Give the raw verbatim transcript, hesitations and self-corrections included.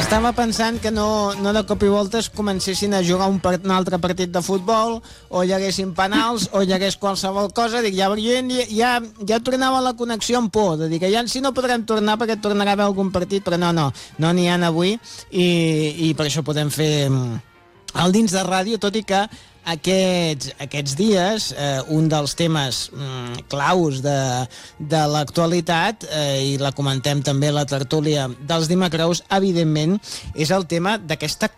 Estava pensant que no, no de cop i voltes comencessin a jugar un, part, un altre partit de futbol, o hi haguessin penals, o hi hagués qualsevol cosa. Dic, ja, ja, ja, ja tornava la connexió amb por, de dir que ja si no podrem tornar perquè tornarà a haver algun partit, però no, no, no n'hi ha avui, i, i per això podem fer el dins de ràdio, tot i que Aquests, aquests dies, eh, un dels temes mm, claus de, de l'actualitat, eh, i la comentem també a la tertúlia dels dimecres, evidentment, és el tema d'aquesta